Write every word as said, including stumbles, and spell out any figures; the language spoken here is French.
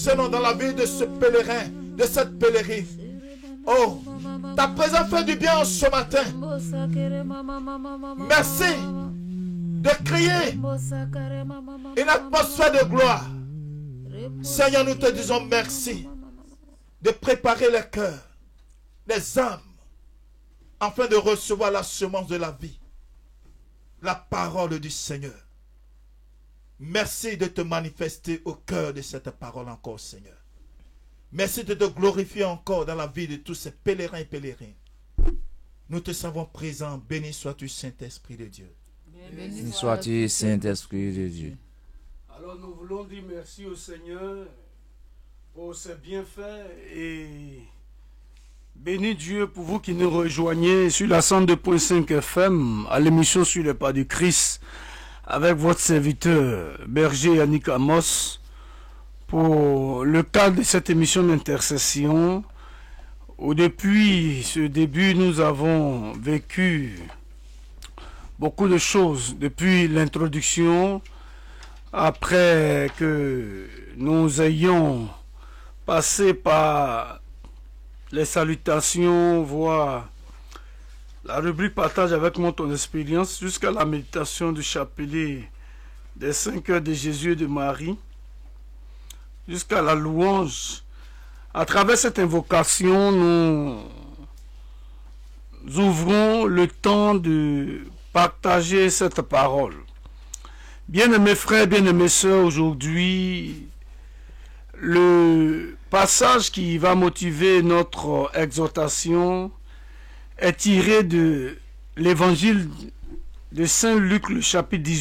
Seigneur, dans la vie de ce pèlerin, de cette pèlerine. Oh, ta présence fait du bien ce matin. Merci de créer une atmosphère de gloire. Seigneur, nous te disons merci de préparer les cœurs, les âmes, afin de recevoir la semence de la vie, la parole du Seigneur. Merci de te manifester au cœur de cette parole encore, Seigneur. Merci de te glorifier encore dans la vie de tous ces pèlerins et pèlerines. Nous te savons présent. Béni sois-tu, Saint-Esprit de Dieu. Béni sois-tu, Saint-Esprit de Dieu. Alors nous voulons dire merci au Seigneur pour ses bienfaits et béni Dieu pour vous qui nous rejoignez sur la cent deux point cinq F M à l'émission Sur les pas du Christ avec votre serviteur berger Yannick Amos pour le cadre de cette émission d'intercession où depuis ce début nous avons vécu beaucoup de choses depuis l'introduction après que nous ayons passé par les salutations, voire la rubrique partage avec moi ton expérience jusqu'à la méditation du chapelet des cinq heures de Jésus et de Marie, jusqu'à la louange. À travers cette invocation, nous ouvrons le temps de partager cette parole. Bien-aimés frères, bien-aimés sœurs, aujourd'hui, le passage qui va motiver notre exhortation est tiré de l'évangile de Saint Luc, le chapitre dix-huit.